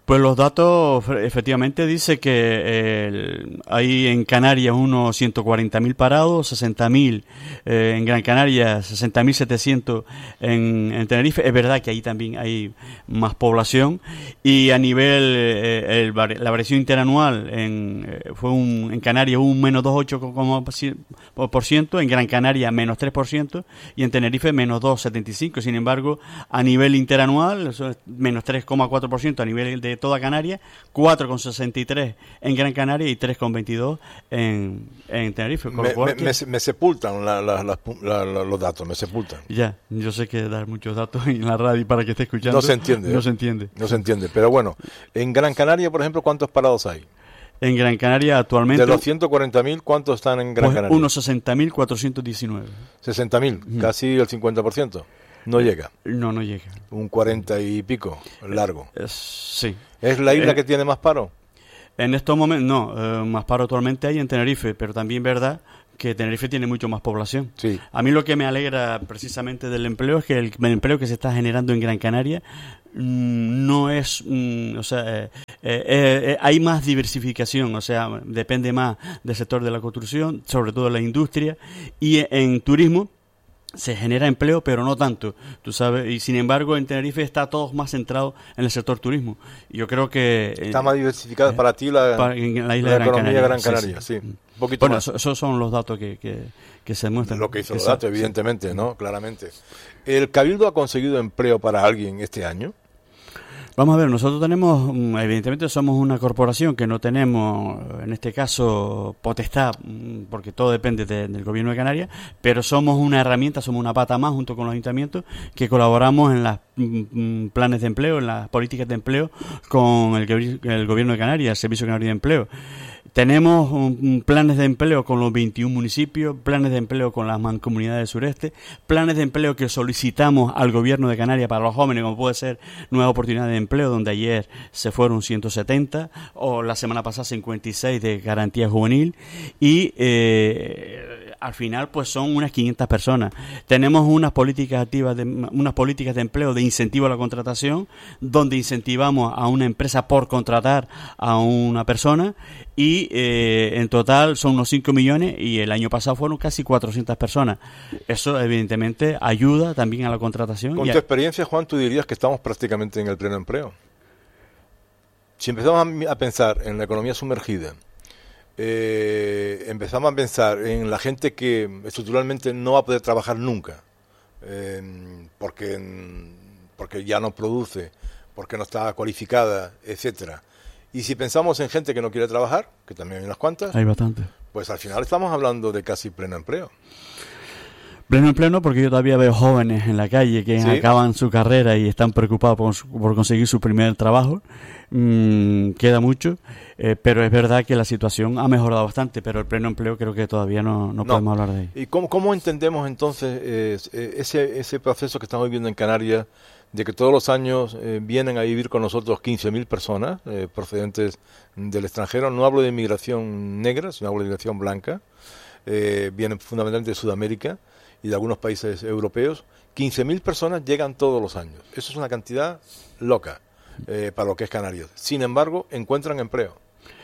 Pues los datos efectivamente dice que hay en Canarias unos 140.000 parados, 60.000 en Gran Canaria, 60.700 en Tenerife. Es verdad que ahí también hay más población y a nivel la variación interanual en Canarias un menos 2,8%, en Gran Canaria menos 3% y en Tenerife menos 2,75%. Sin embargo, a nivel interanual eso es menos 3,4% a nivel de toda Canarias, 4,63 en Gran Canaria y 3,22 en Tenerife. Me sepultan los datos, me sepultan. Ya, yo sé que dar muchos datos en la radio para que esté escuchando. No se entiende. No se entiende. No se entiende, pero bueno, en Gran Canaria, por ejemplo, ¿cuántos parados hay? En Gran Canaria actualmente... De los 140.000, ¿cuántos están en Gran Canaria? Unos 60.419. 60.000, casi el 50%. No llega. No llega. Un 40 y pico, largo. Sí. ¿Es la isla que tiene más paro? En estos momentos, no. Más paro actualmente hay en Tenerife, pero también verdad que Tenerife tiene mucho más población. Sí. A mí lo que me alegra precisamente del empleo es que el empleo que se está generando en Gran Canaria no es, hay más diversificación, o sea, depende más del sector de la construcción, sobre todo de la industria, y en turismo se genera empleo, pero no tanto, tú sabes, y sin embargo en Tenerife está todo más centrado en el sector turismo. Yo creo que... Está más diversificada para ti la isla de economía de Gran Canaria, sí. Un poquito bueno, más. Esos son los datos que se muestran. Lo que hizo los datos, evidentemente, ¿no? Claramente. ¿El Cabildo ha conseguido empleo para alguien este año? Vamos a ver, nosotros tenemos, evidentemente somos una corporación que no tenemos, en este caso, potestad, porque todo depende del gobierno de Canarias, pero somos una herramienta, somos una pata más junto con los ayuntamientos que colaboramos en los planes de empleo, en las políticas de empleo con el gobierno de Canarias, el Servicio Canario de Empleo. Tenemos planes de empleo con los 21 municipios, planes de empleo con las mancomunidades del sureste, planes de empleo que solicitamos al gobierno de Canarias para los jóvenes, como puede ser Nueva Oportunidad de Empleo, donde ayer se fueron 170, o la semana pasada 56 de Garantía Juvenil, y al final pues son unas 500 personas. Tenemos unas políticas activas, unas políticas de empleo de incentivo a la contratación, donde incentivamos a una empresa por contratar a una persona, y en total son unos 5 millones y el año pasado fueron casi 400 personas. Eso evidentemente ayuda también a la contratación. Con tu experiencia, Juan, tú dirías que estamos prácticamente en el pleno empleo. Si empezamos a pensar en la economía sumergida, empezamos a pensar en la gente que estructuralmente no va a poder trabajar nunca, porque ya no produce, porque no está cualificada, etcétera. Y si pensamos en gente que no quiere trabajar, que también hay unas cuantas, hay bastante, pues al final estamos hablando de casi pleno empleo. Pleno empleo no, porque yo todavía veo jóvenes en la calle que acaban su carrera y están preocupados por conseguir su primer trabajo. Queda mucho, pero es verdad que la situación ha mejorado bastante, pero el pleno empleo creo que todavía no podemos hablar de ahí. ¿Y cómo entendemos entonces ese proceso que estamos viviendo en Canarias, de que todos los años vienen a vivir con nosotros 15.000 personas procedentes del extranjero? No hablo de inmigración negra, sino hablo de inmigración blanca. Vienen fundamentalmente de Sudamérica y de algunos países europeos. 15.000 personas llegan todos los años. Eso es una cantidad loca para lo que es Canarias. Sin embargo, encuentran empleo.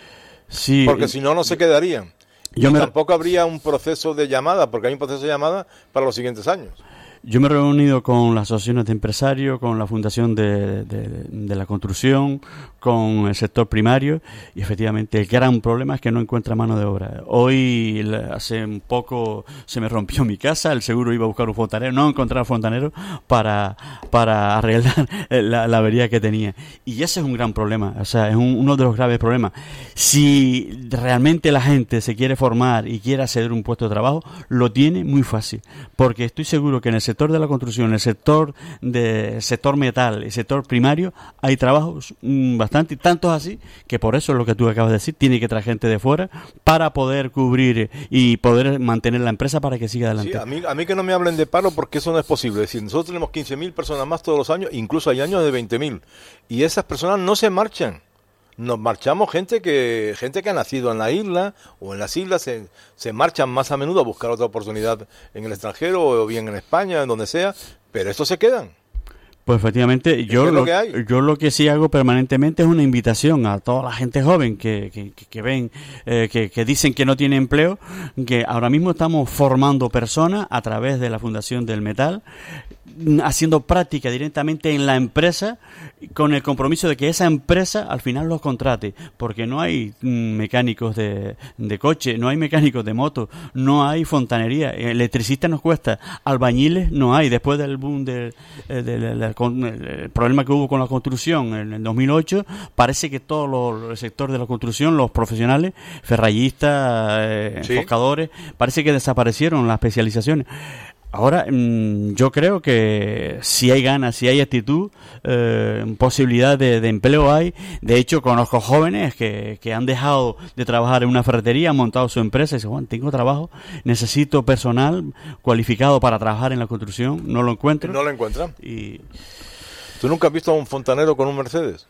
Sí, porque si no, no se quedarían. Tampoco habría un proceso de llamada, porque hay un proceso de llamada para los siguientes años. Yo me he reunido con las asociaciones de empresarios, con la Fundación de la Construcción, con el sector primario, y efectivamente el gran problema es que no encuentra mano de obra. Hoy, hace un poco, se me rompió mi casa, el seguro iba a buscar un fontanero, no encontrar fontanero para arreglar la avería que tenía. Y ese es un gran problema, o sea, es uno de los graves problemas. Si realmente la gente se quiere formar y quiere acceder a un puesto de trabajo, lo tiene muy fácil, porque estoy seguro que en el sector de la construcción, el sector metal, el sector primario, hay trabajos bastante, tantos así, que por eso es lo que tú acabas de decir, tiene que traer gente de fuera para poder cubrir y poder mantener la empresa para que siga adelante. Sí, a mí que no me hablen de paro, porque eso no es posible. Es decir, nosotros tenemos 15.000 personas más todos los años, incluso hay años de 20.000, y esas personas no se marchan. Nos marchamos gente que ha nacido en la isla o en las islas, se marchan más a menudo a buscar otra oportunidad en el extranjero o bien en España, en donde sea, pero estos se quedan. Pues efectivamente, yo lo que sí hago permanentemente es una invitación a toda la gente joven que ven, que dicen que no tiene empleo, que ahora mismo estamos formando personas a través de la Fundación del Metal, haciendo práctica directamente en la empresa, con el compromiso de que esa empresa al final los contrate, porque no hay mecánicos de coche, no hay mecánicos de moto, no hay fontanería, electricistas nos cuesta, albañiles no hay, después del boom del problema que hubo con la construcción en el 2008, parece que todo el sector de la construcción, los profesionales, ferrallistas, enfoscadores, parece que desaparecieron las especializaciones. Ahora, yo creo que si hay ganas, si hay actitud, posibilidad de empleo hay. De hecho, conozco jóvenes que han dejado de trabajar en una ferretería, han montado su empresa y dicen, Juan, tengo trabajo, necesito personal cualificado para trabajar en la construcción, no lo encuentro. No lo encuentran. ¿Tú nunca has visto a un fontanero con un Mercedes?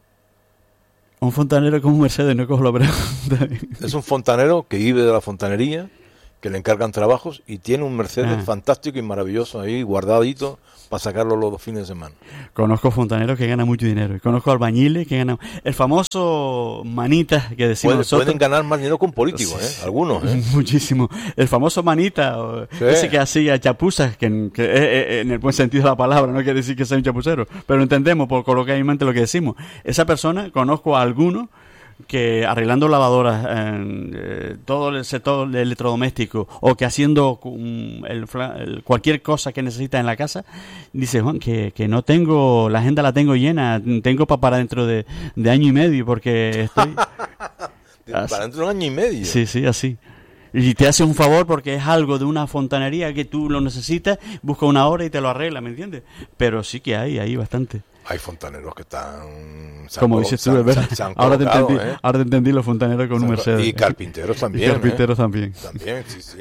Un fontanero con un Mercedes, no cojo la pregunta. Es un fontanero que vive de la fontanería, que le encargan trabajos y tiene un Mercedes fantástico y maravilloso ahí guardadito para sacarlo los fines de semana. Conozco fontaneros que ganan mucho dinero y conozco albañiles que ganan el famoso manita que decimos nosotros. Pueden ganar más dinero que un político, algunos. Muchísimo. El famoso manita, ese que hacía chapuzas, que en el buen sentido de la palabra, no quiere decir que sea un chapucero, pero entendemos por coloquialmente lo que decimos. Esa persona, conozco a algunos que arreglando lavadoras, todo el sector electrodoméstico, o que haciendo cualquier cosa que necesita en la casa, dice, Juan, que no tengo, la agenda la tengo llena, tengo para dentro de año y medio, porque estoy... ¿Para dentro de un año y medio? Sí, así. Y te hace un favor porque es algo de una fontanería que tú lo necesitas, busca una hora y te lo arregla, ¿me entiendes? Pero sí que hay bastante. Hay fontaneros que están... Como dices tú, ¿verdad? Ahora te entendí los fontaneros con un Mercedes. Y carpinteros también. También, sí.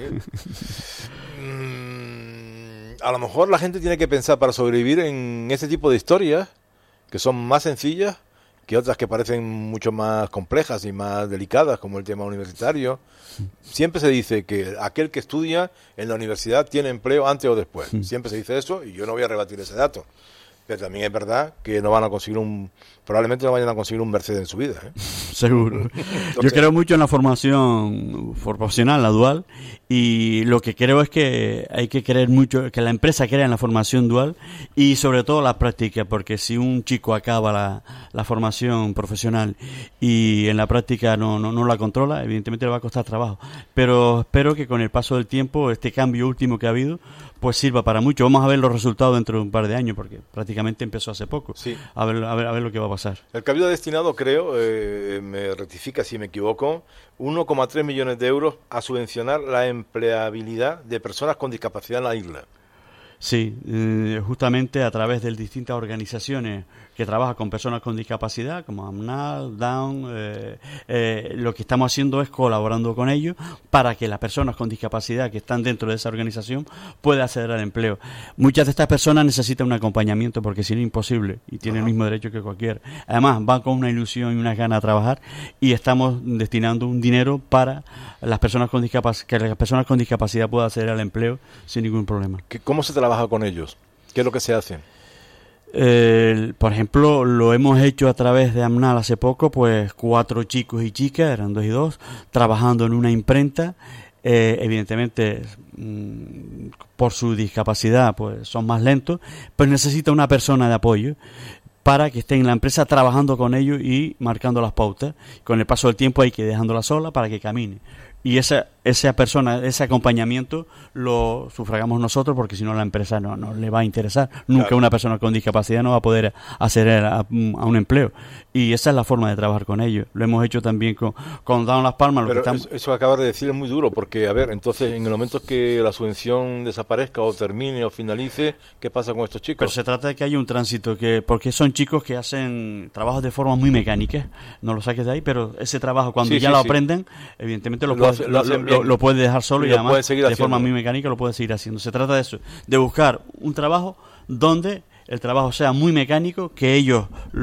A lo mejor la gente tiene que pensar para sobrevivir en ese tipo de historias, que son más sencillas que otras que parecen mucho más complejas y más delicadas, como el tema universitario. Siempre se dice que aquel que estudia en la universidad tiene empleo antes o después. Siempre se dice eso y yo no voy a rebatir ese dato. Pero también es verdad que no van a conseguir probablemente no vayan a conseguir un Mercedes en su vida. Seguro. Yo creo mucho en la formación profesional, la dual, y lo que creo es que hay que creer mucho, que la empresa crea en la formación dual y sobre todo la práctica, porque si un chico acaba la formación profesional y en la práctica no la controla, evidentemente le va a costar trabajo. Pero espero que con el paso del tiempo, este cambio último que ha habido, pues sirva para mucho. Vamos a ver los resultados dentro de un par de años, porque prácticamente empezó hace poco. Sí. A ver lo que va a pasar. El Cabildo ha destinado, creo, me rectifica si me equivoco, 1,3 millones de euros a subvencionar la empleabilidad de personas con discapacidad en la isla. Sí, justamente a través de distintas organizaciones que trabajan con personas con discapacidad, como AMNAL, Down, lo que estamos haciendo es colaborando con ellos para que las personas con discapacidad que están dentro de esa organización puedan acceder al empleo. Muchas de estas personas necesitan un acompañamiento porque si no es imposible y tienen el mismo derecho que cualquiera. Además, van con una ilusión y unas ganas de trabajar y estamos destinando un dinero para las personas con que las personas con discapacidad puedan acceder al empleo sin ningún problema. ¿Cómo se trabaja con ellos? ¿Qué es lo que se hace? Por ejemplo, lo hemos hecho a través de AMNAL hace poco, pues 4 chicos y chicas, eran 2 y 2, trabajando en una imprenta. Evidentemente, por su discapacidad, pues son más lentos, pero necesita una persona de apoyo para que esté en la empresa trabajando con ellos y marcando las pautas. Con el paso del tiempo hay que ir dejándola sola para que camine. Y esa persona, ese acompañamiento lo sufragamos nosotros, porque si no la empresa no le va a interesar. Nunca una persona con discapacidad no va a poder acceder a un empleo. Y esa es la forma de trabajar con ellos. Lo hemos hecho también con Down Las Palmas. Pero eso que acabas de decir es muy duro, porque, a ver, entonces, en el momento que la subvención desaparezca o termine o finalice, ¿qué pasa con estos chicos? Pero se trata de que haya un tránsito, porque son chicos que hacen trabajos de forma muy mecánica. No lo saques de ahí, pero ese trabajo, cuando lo aprenden, evidentemente lo puedes dejar solo y además de forma muy mecánica lo puedes seguir haciendo. Se trata de eso, de buscar un trabajo donde el trabajo sea muy mecánico, que ellos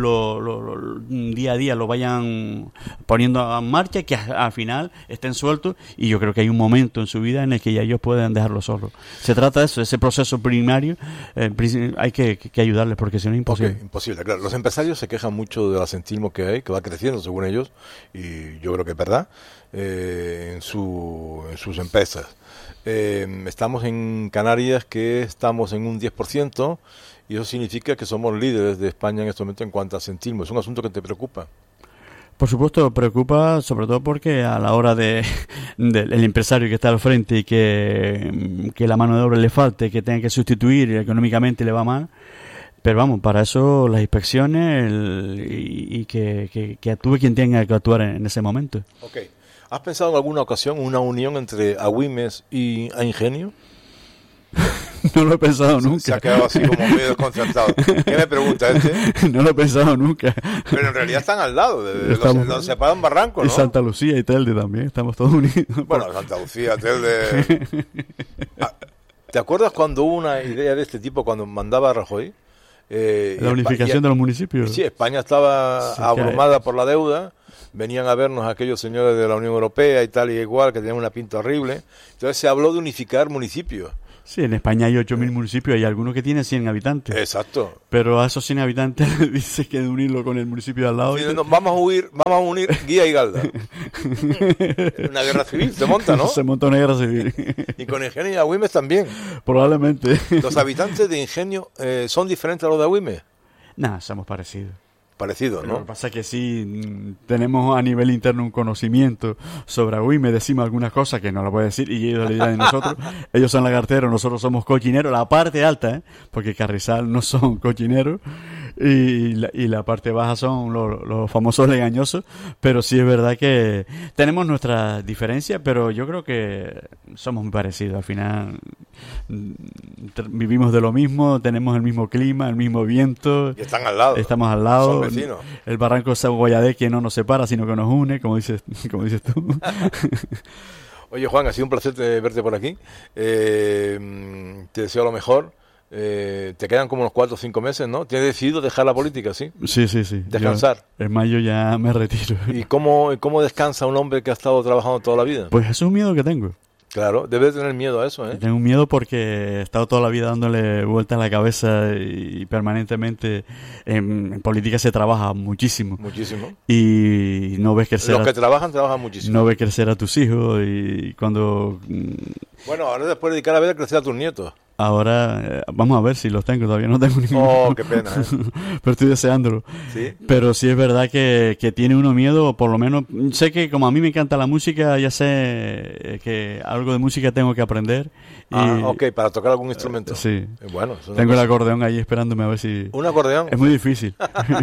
día a día lo vayan poniendo en marcha, que al final estén sueltos, y yo creo que hay un momento en su vida en el que ya ellos pueden dejarlo solo. Se trata de eso, ese proceso primario, hay que ayudarles, porque si no es imposible. Okay, imposible, claro. Los empresarios se quejan mucho del asentismo que hay, que va creciendo según ellos, y yo creo que es verdad, en sus empresas. Estamos en Canarias, que estamos en un 10%, y eso significa que somos líderes de España en este momento en cuanto a asentismo. ¿Es un asunto que te preocupa? Por supuesto, preocupa, sobre todo porque a la hora del empresario que está al frente y que la mano de obra le falte, que tenga que sustituir y económicamente le va mal. Pero vamos, para eso las inspecciones y que actúe quien tenga que actuar en ese momento. Ok. ¿Has pensado en alguna ocasión una unión entre Agüimes y Ingenio? No lo he pensado nunca. Se ha quedado así como medio desconcertado. ¿Qué me pregunta este? No lo he pensado nunca. Pero en realidad están al lado, los separan barrancos, ¿no? Y Santa Lucía y Telde también, estamos todos unidos. Bueno, Santa Lucía, Telde... ¿Te acuerdas cuando hubo una idea de este tipo cuando mandaba a Rajoy? La unificación de los municipios. Sí, España estaba abrumada por la deuda. Venían a vernos aquellos señores de la Unión Europea y tal y igual, que tenían una pinta horrible. Entonces se habló de unificar municipios. Sí, en España hay 8.000 municipios, hay algunos que tienen 100 habitantes. Exacto. Pero a esos 100 habitantes dice que de unirlo con el municipio de al lado. Sí, no, vamos a unir Guía y Galda. Una guerra civil se monta, ¿no? Se monta una guerra civil. Y con Ingenio y Agüimes también. Probablemente. ¿Los habitantes de Ingenio son diferentes a los de Agüimes? Nada, somos parecidos. Parecido, ¿no? Lo que pasa es que sí tenemos a nivel interno un conocimiento sobre Agüimes, decimos algunas cosas que no lo puede decir y ellos le dirán de nosotros. Ellos son lagarteros, nosotros somos cochineros, la parte alta, porque Carrizal no son cochineros y la parte baja son los famosos legañosos, pero sí es verdad que tenemos nuestras diferencias, pero yo creo que somos muy parecidos. Al final vivimos de lo mismo, tenemos el mismo clima, el mismo viento. Y están al lado. Estamos al lado. Son vecinos. El barranco de Saguayadé, que no nos separa, sino que nos une, como dices tú. Oye, Juan, ha sido un placer verte por aquí. Te deseo lo mejor. Te quedan como unos 4 o 5 meses, ¿no? ¿Tienes decidido dejar la política, sí? Sí. Descansar. En mayo ya me retiro. ¿Y cómo descansa un hombre que ha estado trabajando toda la vida? Pues es un miedo que tengo. Claro, debes tener miedo a eso, ¿eh? Tengo un miedo porque he estado toda la vida dándole vueltas a la cabeza y permanentemente en política se trabaja muchísimo. Muchísimo. Y no ves crecer... Los que trabajan muchísimo. No ves crecer a tus hijos y cuando... Bueno, ahora después dedicar a ver crecer a tus nietos. Ahora, vamos a ver si los tengo, todavía no tengo ninguno. Oh, qué pena, Pero estoy deseándolo. ¿Sí? Pero sí es verdad que tiene uno miedo, por lo menos, sé que como a mí me encanta la música, ya sé que algo de música tengo que aprender. Ok, para tocar algún instrumento. Sí. Bueno, tengo el acordeón ahí esperándome a ver si... ¿Un acordeón? Es muy difícil.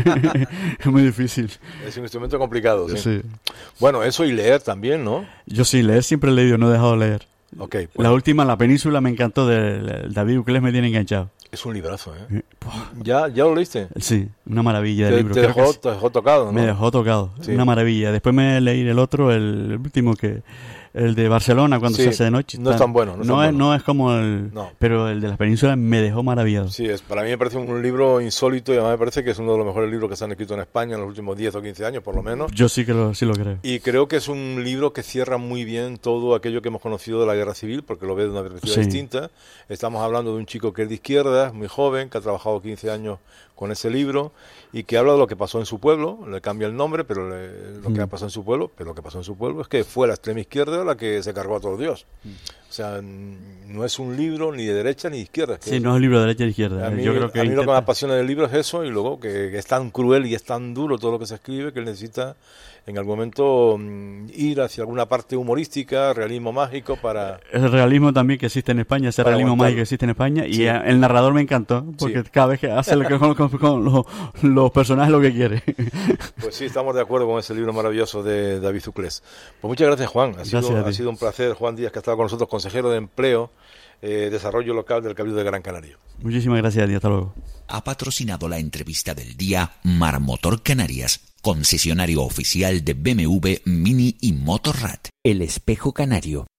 Es muy difícil. Es un instrumento complicado, sí. Bueno, eso y leer también, ¿no? Yo sí, leer siempre he leído, no he dejado de leer. Okay, bueno. La última, La Península, me encantó, de David Uclés, me tiene enganchado. Es un librazo, ¿eh? ¿Ya lo leíste? Sí, una maravilla de libro. Te dejó tocado, ¿no? Me dejó tocado, sí. Una maravilla. Después me leí el otro, el último el de Barcelona, cuando se hace de noche. No es tan bueno. No es como el... No. Pero el de La Península me dejó maravillado. Sí, para mí me parece un libro insólito y además me parece que es uno de los mejores libros que se han escrito en España en los últimos 10 o 15 años, por lo menos. Yo sí lo creo. Y creo que es un libro que cierra muy bien todo aquello que hemos conocido de la Guerra Civil, porque lo ve de una perspectiva distinta. Estamos hablando de un chico que es de izquierda, muy joven, que ha trabajado 15 años con ese libro y que habla de lo que pasó en su pueblo. Le cambia el nombre, pero lo que pasó en su pueblo, pero lo que pasó en su pueblo es que fue la extrema izquierda la que se cargó a todo Dios. O sea, no es un libro ni de derecha ni de izquierda. Sí, no es un libro de derecha ni de izquierda. A mí lo que me apasiona del libro es eso, y luego que es tan cruel y es tan duro todo lo que se escribe que él necesita en algún momento ir hacia alguna parte humorística, realismo mágico para... El realismo también que existe en España, ese realismo mágico que existe en España, y el narrador me encantó, porque cada vez que hace con los personajes lo que quiere. Pues sí, estamos de acuerdo con ese libro maravilloso de David Uclés. Pues muchas gracias, Juan. Ha sido un placer. Juan Díaz, que ha estado con nosotros, consejero de Empleo, Desarrollo Local del Cabildo de Gran Canaria. Muchísimas gracias, hasta luego. Ha patrocinado la entrevista del día Marmotor Canarias, concesionario oficial de BMW, Mini y Motorrad. El Espejo Canario.